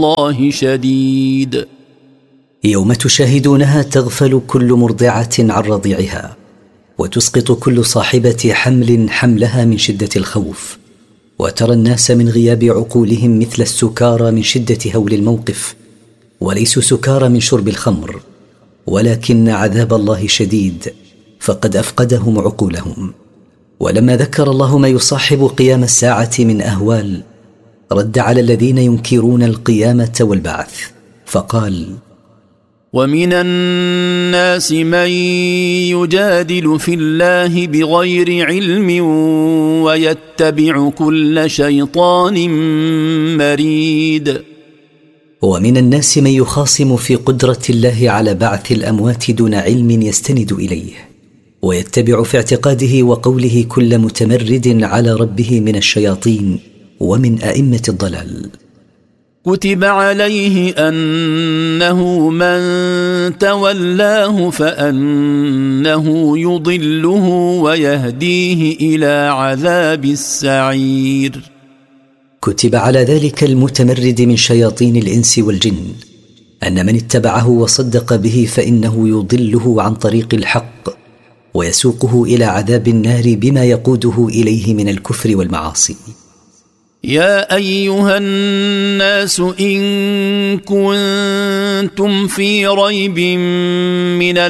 الله شديد. يوم تشاهدونها تغفل كل مرضعة عن رضيعها، وتسقط كل صاحبة حمل حملها من شدة الخوف، وترى الناس من غياب عقولهم مثل السكارى من شدة هول الموقف، وليسوا سكارى من شرب الخمر، ولكن عذاب الله شديد فقد أفقدهم عقولهم. ولما ذكر الله ما يصاحب قيام الساعة من أهوال، رد على الذين ينكرون القيامة والبعث فقال: ومن الناس من يجادل في الله بغير علم ويتبع كل شيطان مريد. ومن الناس من يخاصم في قدرة الله على بعث الأموات دون علم يستند إليه، ويتبع في اعتقاده وقوله كل متمرد على ربه من الشياطين ومن أئمة الضلال. كتب عليه أنه من تولاه فأنه يضله ويهديه إلى عذاب السعير. كتب على ذلك المتمرد من شياطين الإنس والجن أن من اتبعه وصدق به فإنه يضله عن طريق الحق ويسوقه إلى عذاب النار بما يقوده إليه من الكفر والمعاصي. يا أيها الناس إن كنتم في ريب من